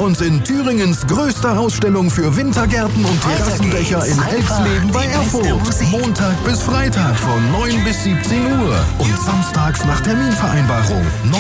uns in Thüringens größter Ausstellung für Wintergärten und Terrassendächer in Elfsleben bei Erfurt. Montag bis Freitag von 9 bis 17 Uhr und samstags nach Terminvereinbarung.